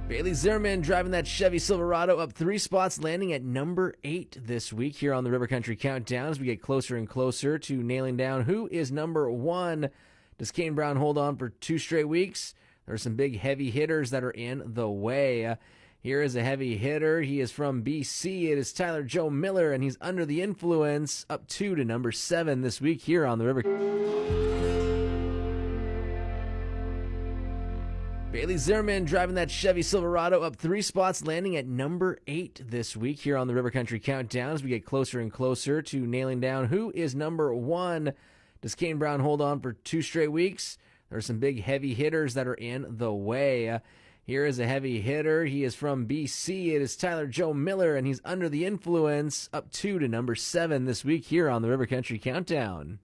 Bailey Zimmerman driving that Chevy Silverado up 3 spots, landing at number 8 this week here on the River Country Countdown as we get closer and closer to nailing down who is number 1. Does Kane Brown hold on for 2 straight weeks? There are some big heavy hitters that are in the way. Here is a heavy hitter. He is from BC. It is Tyler Joe Miller, and he's Under the Influence, up 2 to number 7 this week here on the River. Bailey Zimmerman driving that Chevy Silverado up 3 spots, landing at number 8 this week here on the River Country Countdown as we get closer and closer to nailing down who is number 1. Does Kane Brown hold on for 2 straight weeks? There are some big heavy hitters that are in the way. Here is a heavy hitter. He is from BC. It is Tyler Joe Miller, and he's Under the Influence, up 2 to number 7 this week here on the River Country Countdown.